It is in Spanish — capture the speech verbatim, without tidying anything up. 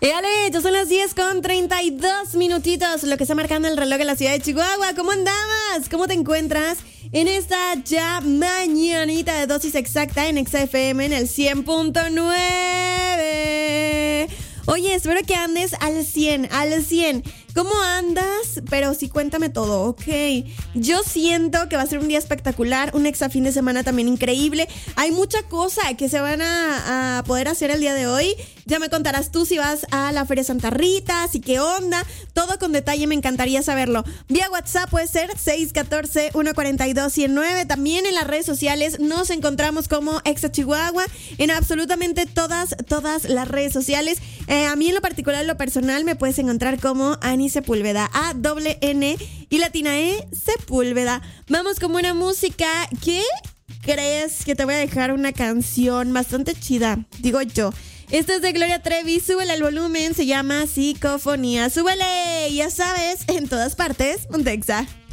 Éale, ya son las diez con treinta y dos minutitos, lo que está marcando el reloj en la ciudad de Chihuahua. ¿Cómo andabas? ¿Cómo te encuentras en esta ya mañanita de dosis exacta en Exa F M en el cien punto nueve? Oye, espero que andes al cien, al cien. ¿Cómo andas? Pero sí, cuéntame todo, ok. Yo siento que va a ser un día espectacular, un Exa fin de semana también increíble. Hay mucha cosa que se van a, a poder hacer el día de hoy. Ya me contarás tú si vas a la Feria Santa Rita, así que onda. Todo con detalle, me encantaría saberlo. Vía WhatsApp puede ser seis uno cuatro, uno cuatro dos, uno cero nueve. También en las redes sociales nos encontramos como Exa Chihuahua. En absolutamente todas, todas las redes sociales. Eh, a mí en lo particular, en lo personal, me puedes encontrar como Ani Sepúlveda, A doble N y latina E Sepúlveda. Vamos con buena música. ¿Qué crees? Que te voy a dejar una canción bastante chida, digo yo. Esta es de Gloria Trevi, súbele al volumen, se llama Psicofonía. Súbele, ya sabes, en todas partes, Ponte Exa.